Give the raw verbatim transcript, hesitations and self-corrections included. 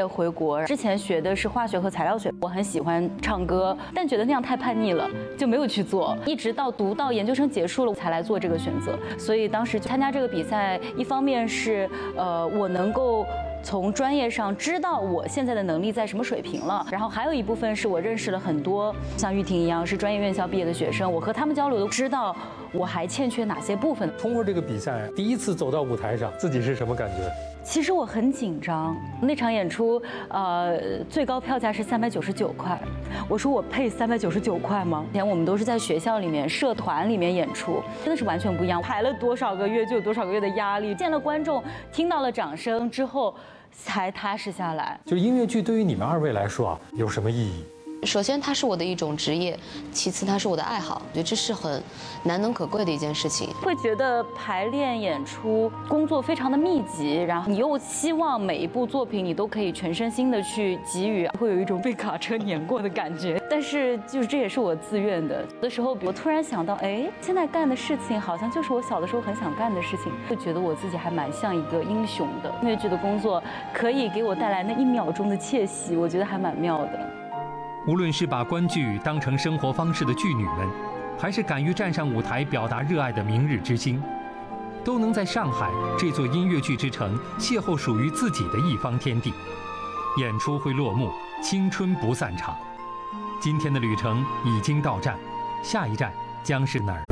业回国，之前学的是化学和材料学，我很喜欢唱歌，但觉得那样太叛逆了，就没有去做。一直到读到研究生结束了，才来做这个选择。所以当时参加这个比赛，一方面是呃我能够从专业上知道我现在的能力在什么水平了，然后还有一部分是我认识了很多像玉婷一样是专业院校毕业的学生，我和他们交流都知道我还欠缺哪些部分。 通过这个比赛，第一次走到舞台上，自己是什么感觉？ 其实我很紧张，那场演出，呃，最高票价是三百九十九块。我说我配三百九十九块吗？以前我们都是在学校里面、社团里面演出，真的是完全不一样。排了多少个月就有多少个月的压力，见了观众，听到了掌声之后，才踏实下来。 就音乐剧对于你们二位来说啊，有什么意义？ 首先，它是我的一种职业；其次，它是我的爱好。我觉得这是很难能可贵的一件事情。 会觉得排练、演出工作非常的密集，然后你又希望每一部作品你都可以全身心的去给予，会有一种被卡车碾过的感觉。但是，就是这也是我自愿的。有的时候，我突然想到，哎，现在干的事情好像就是我小的时候很想干的事情，会觉得我自己还蛮像一个英雄的。音乐剧的工作可以给我带来那一秒钟的窃喜，我觉得还蛮妙的。 无论是把观剧当成生活方式的剧女们，还是敢于站上舞台表达热爱的明日之星，都能在上海这座音乐剧之城邂逅属于自己的一方天地。演出会落幕，青春不散场。今天的旅程已经到站，下一站将是哪儿？